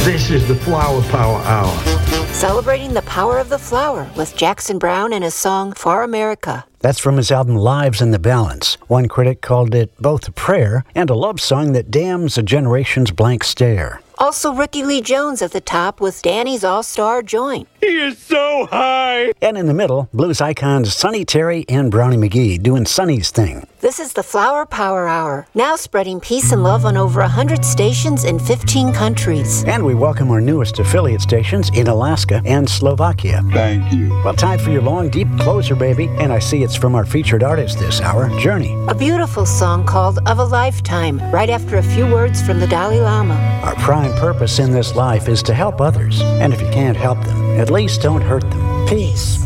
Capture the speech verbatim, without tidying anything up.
This is the Flower Power Hour. Celebrating the power of the flower with Jackson Browne and his song For America. That's from his album Lives in the Balance. One critic called it both a prayer and a love song that damns a generation's blank stare. Also Ricky Lee Jones at the top with Danny's All-Star Joint. He is so high. And in the middle, blues icons Sonny Terry and Brownie McGhee doing Sonny's thing. This is the Flower Power Hour, now spreading peace and love on over one hundred stations in fifteen countries. And we welcome our newest affiliate stations in Alaska and Slovakia. Thank you. Well, time for your long, deep closer, baby. And I see it's from our featured artist this hour, Journey. A beautiful song called Of a Lifetime, right after a few words from the Dalai Lama. Our prime purpose in this life is to help others. And if you can't help them, at least don't hurt them. Peace.